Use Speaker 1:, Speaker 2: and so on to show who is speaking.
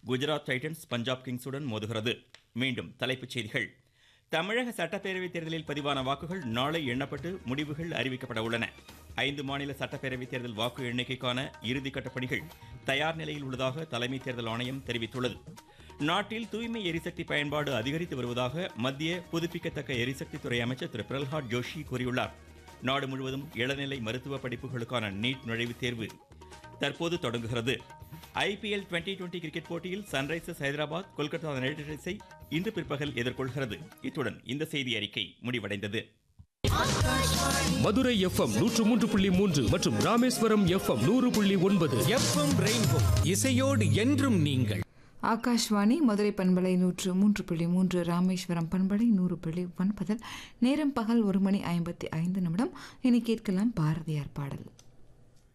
Speaker 1: Gujarat Titans Punjab கிங்ஸுடன் மோதுகிறது. மீண்டும் தலைப்புச் செய்திகள். தமிழக சட்டப்பேரவைத் தேர்தலில் பதிவான வாக்குகள் நாளை எண்ணப்பட்டு முடிவுகள் அறிவிக்கப்பட உள்ளன. 5 மாநில சட்டப்பேரவைத் தேர்தல் வாக்கு எண்ணிக்கைக்கான இறுதிக்கட்ட பணிகள் தயார் நிலையில் உள்ளதாக தலைமை தேர்தல் ஆணையம் தெரிவித்துள்ளது. நாட்டில் தூய்மை எரிசக்தி பயன்பாடு அதிகரித்து வருவதாக மத்திய புதுப்பிக்கத்தக்க எரிசக்தி துறை அமைச்சர் திரு பிரல்ஹாத் ஜோஷி கூறியுள்ளார். நாடு முழுவதும் இளநிலை மருத்துவ படிப்புகளுக்கான நீட் நுழைவுத் தேர்வு தற்போது தொடங்குகிறது. IPL 2020 கிரிக்கெட் போட்டியில் சன்ரைசர்ஸ் ஹைதராபாத் கொல்கத்தா நைட் ரைடர்ஸை இன்று பிற்பகல் எதிர்கொள்கிறது. இத்துடன் இந்த செய்தி அறிக்கை முடிவடைந்தது.
Speaker 2: மதுரை FM 103.3 மற்றும் ராமேஸ்வரம் FM 100.9
Speaker 3: FM ரெயின்போ இசையோடு என்றும் நீங்கள்.
Speaker 4: ஆகாஷ்வாணி மதுரை பண்பலை 103.3, ராமேஸ்வரம் பண்பலை 100.9. நேரம் பகல் 1:55 இனி கேட்கலாம் பாரதியார் பாடல்.